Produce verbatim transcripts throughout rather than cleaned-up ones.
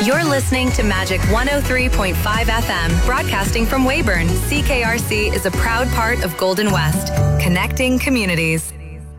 You're listening to Magic one oh three point five F M, broadcasting from Weyburn. C K R C is a proud part of Golden West, connecting communities.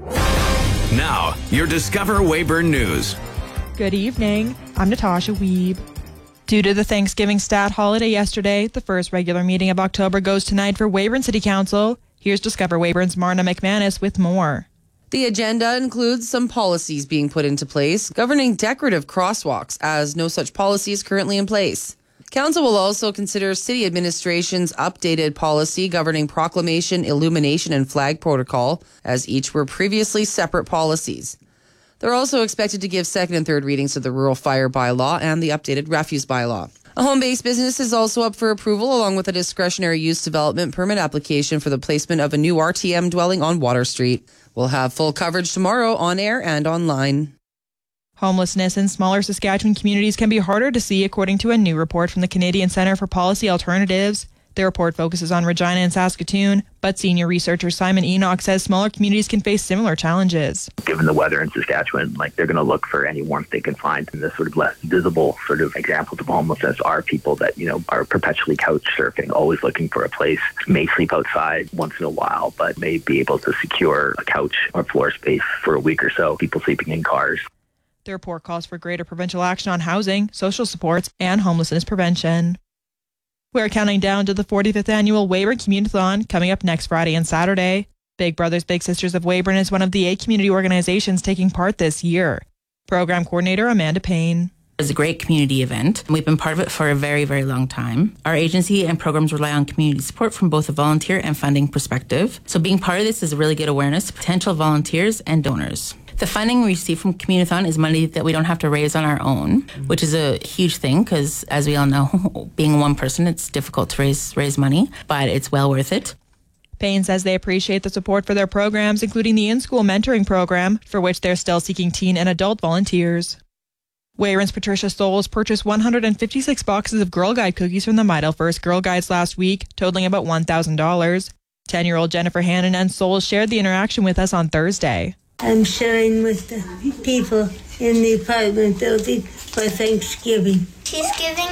Now, your Discover Weyburn News. Good evening. I'm Natasha Wiebe. Due to the Thanksgiving stat holiday yesterday, the first regular meeting of October goes tonight for Weyburn City Council. Here's Discover Weyburn's Marna McManus with more. The agenda includes some policies being put into place governing decorative crosswalks, as no such policy is currently in place. Council will also consider City Administration's updated policy governing proclamation, illumination, and flag protocol, as each were previously separate policies. They're also expected to give second and third readings of the Rural Fire Bylaw and the updated Refuse Bylaw. A home-based business is also up for approval, along with a discretionary use development permit application for the placement of a new R T M dwelling on Water Street. We'll have full coverage tomorrow on air and online. Homelessness in smaller Saskatchewan communities can be harder to see, according to a new report from the Canadian Centre for Policy Alternatives. The report focuses on Regina and Saskatoon, but senior researcher Simon Enoch says smaller communities can face similar challenges. Given the weather in Saskatchewan, like they're going to look for any warmth they can find. And the sort of less visible sort of examples of homelessness are people that, you know, are perpetually couch surfing, always looking for a place, may sleep outside once in a while, but may be able to secure a couch or floor space for a week or so, people sleeping in cars. The report calls for greater provincial action on housing, social supports, and homelessness prevention. We're counting down to the forty-fifth annual Weyburn Community-thon coming up next Friday and Saturday. Big Brothers Big Sisters of Weyburn is one of the eight community organizations taking part this year. Program coordinator Amanda Payne. It's a great community event. We've been part of it for a very, very long time. Our agency and programs rely on community support from both a volunteer and funding perspective. So being part of this is a really good awareness to potential volunteers and donors. The funding we receive from Community-thon is money that we don't have to raise on our own, which is a huge thing because, as we all know, being one person, it's difficult to raise raise money, but it's well worth it. Payne says they appreciate the support for their programs, including the in-school mentoring program, for which they're still seeking teen and adult volunteers. Weyburn's Patricia Souls purchased one hundred fifty-six boxes of Girl Guide cookies from the Midale First Girl Guides last week, totaling about one thousand dollars. ten-year-old Jennifer Hannon and Souls shared the interaction with us on Thursday. I'm sharing with the people in the apartment building for Thanksgiving. She's giving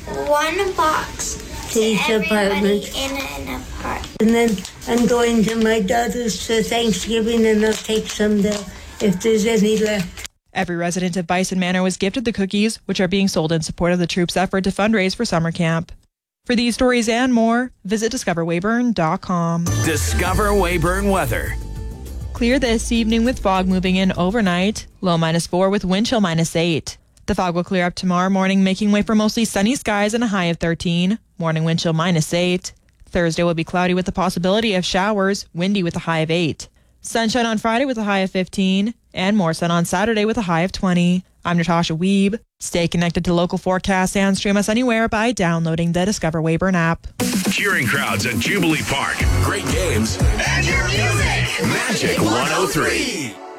one box to, to each apartment in an apartment. And then I'm going to my daughter's for Thanksgiving, and I'll take some there if there's any left. Every resident of Bison Manor was gifted the cookies, which are being sold in support of the troops' effort to fundraise for summer camp. For these stories and more, visit discover weyburn dot com. Discover Weyburn weather. Clear this evening with fog moving in overnight. Low minus four with wind chill minus eight. The fog will clear up tomorrow morning, making way for mostly sunny skies and a high of thirteen. Morning wind chill minus eight. Thursday will be cloudy with the possibility of showers, windy with a high of eight. Sunshine on Friday with a high of fifteen. And more sun on Saturday with a high of twenty. I'm Natasha Wiebe. Stay connected to local forecasts and stream us anywhere by downloading the Discover Weyburn app. Cheering crowds at Jubilee Park. Great games. And your music. Magic one oh three.